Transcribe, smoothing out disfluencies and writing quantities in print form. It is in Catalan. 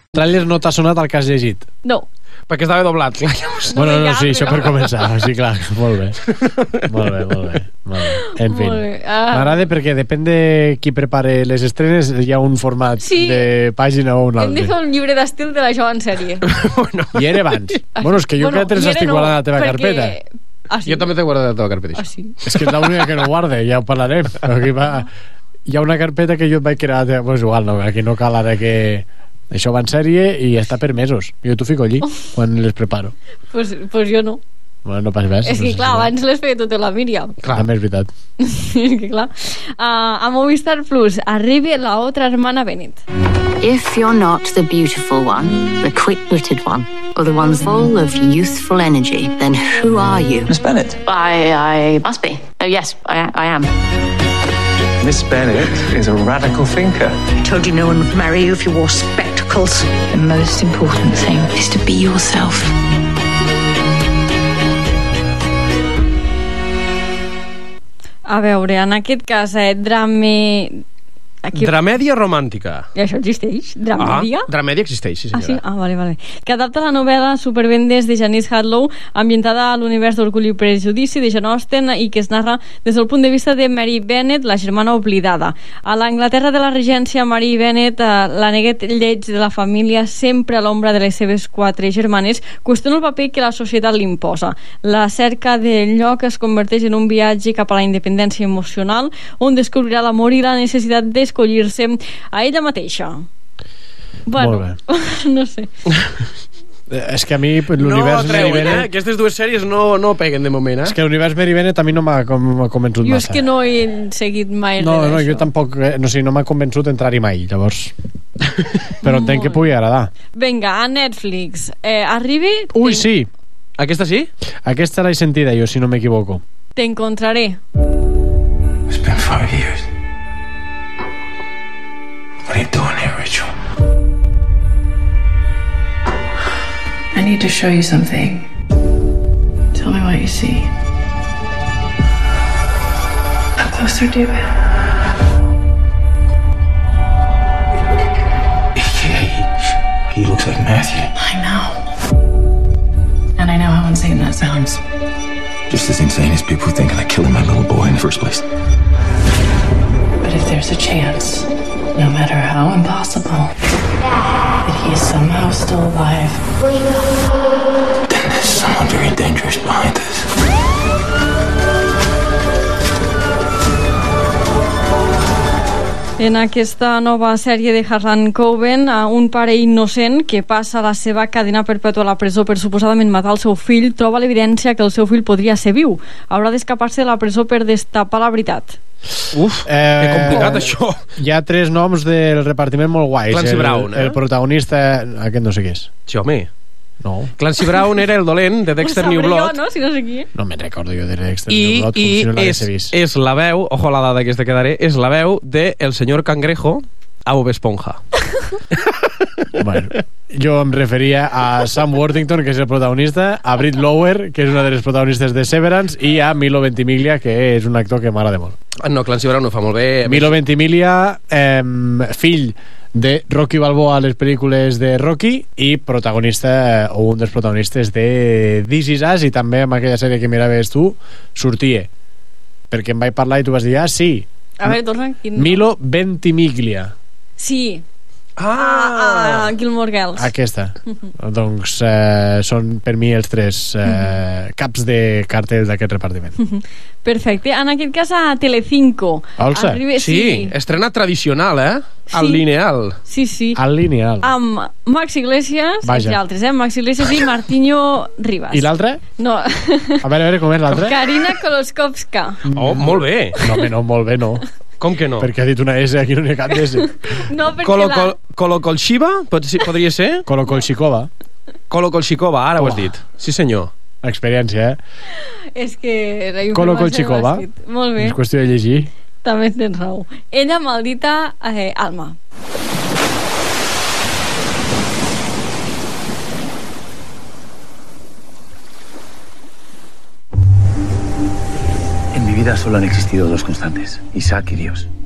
tràiler no t'ha sonat el que has llegit? No. Perquè estava doblat. Bueno, no, sí, això per començar. Sí, clar, molt bé. Molt bé. En fi, m'agrada perquè depèn de qui prepare les estrenes, hi ha un format de pàgina o un altre. Hem de fer un llibre d'estil de la jove en sèrie. I era abans. Bueno, és que jo crec que te l'estic guardant a la teva carpeta. Jo també t'he guardat a la teva carpeta. És que és l'única que no guarda, ja ho parlarem. Hi ha una carpeta que jo et vaig crear, pues igual, no, aquí no cal ara que... Això va en sèrie i està per mesos. Jo t'ho fico allí quan les preparo. Pues jo no. Bueno, no passa res. És que clar, abans les feia tota la Míriam. Clar, també és veritat. És que clar. A Movistar Plus arriba la otra hermana Bennett. If you're not the beautiful one, the quick-witted one, or the one full of youthful energy, then who are you? Miss Bennett. I must be. Oh, yes, I am. Miss Bennett is a radical thinker. I told you no one would marry you if you wore spectacles. The most important thing is to be yourself. A veure, en aquest cas, Dramèdia romàntica. I això existeix? Dramèdia? Dramèdia existeix, sí senyora. Ah, sí? Vale. Que adapta la novel·la Supervendes de Janice Hadlow, ambientada a l'univers d'Orgull i Prejudici de Jane Austen i que es narra des del punt de vista de Mary Bennet, la germana oblidada. A l'Anglaterra de la Regència, Mary Bennet, la neguet lleig de la família, sempre a l'ombra de les seves 4 germanes, qüestiona el paper que la societat li imposa. La cerca del lloc es converteix en un viatge cap a la independència emocional, on descobrirà l'amor i la necessitat d'escollir-se a ella mateixa. Bueno, no sé. És que a mi l'univers Mary Bennet... Aquestes dues sèries no peguen de moment, És que l'univers Mary Bennet a mi no m'ha convençut massa. Jo és que no he seguit mai No, jo tampoc, no m'ha convençut entrar-hi mai, llavors. Però entenc que pugui agradar. Vinga, a Netflix. Arribi... Ui, sí! Aquesta sí? Aquesta l'he sentida jo, si no m'equivoco. Te encontraré. It's been 5 years. What are you doing here, Rachel? I need to show you something. Tell me what you see. How closer, David? He looks like Matthew. I know. And I know how insane that sounds. Just as insane as people thinking I killed my little boy in the first place. But if there's a chance, no matter how impossible, that he is somehow still alive, then there's someone very dangerous behind this. En aquesta nova sèrie de Harlan Coben, un pare innocent que passa la seva cadena perpètua a la presó per suposadament matar el seu fill troba l'evidència que el seu fill podria ser viu. Haurà d'escapar-se de la presó per destapar la veritat. Uf, que complicat això. Hi ha 3 noms del repartiment molt guais. Clancy Brown, el protagonista, aquest no sé qui és. Sí, home. No. Clancy Brown era el dolent de Dexter New Blood. Jo, no? Si no sé qui. No me'n recordo jo de Dexter New Blood, com si no l'hagués vist. És la veu, ojo a la dada que te quedaré, és la veu de el senyor Cangrejo a Bob Esponja. Bueno, jo em referia a Sam Worthington, que és el protagonista, a Britt Lower, que és una de les protagonistes de Severance, i a Milo Ventimiglia, que és un actor que m'agrada molt. No, Clancy Brown ho fa molt bé. Milo Ventimiglia, fill de Rocky Balboa a les pel·lícules de Rocky i protagonista o un dels protagonistes de This Is Us, i també en aquella sèrie que miraves tu sortia, perquè em vaig parlar i tu vas dir sí. A veure, torna. Milo Ventimiglia. Sí. Gilmore Girls. Aquesta. Doncs són per mi els 3 caps de cartell d'aquest repartiment. Perfecte. En aquest cas a Telecinco. Alça. Sí, estrena tradicional, al lineal. Sí. Al lineal. Amb Max Iglesias i altres, Max Iglesias i Martinho Rivas. I l'altre? No. A veure, com és l'altre? Karina Koloskovska. Oh, molt bé. No, molt bé, no. Com que no? Perquè ha dit una S, aquí no n'hi ha cap S. No, perquè Kolokolshiva? Podria ser? Kolokolshikova. Kolokolshikova, ara ho has dit. Sí, senyor. Experiència, És que la informació Kolokolshikova. Molt bé. És qüestió de llegir. També tens raó. Ella maldita Alma. En mi vida solo han existido 2 constantes, Isaac y Dios.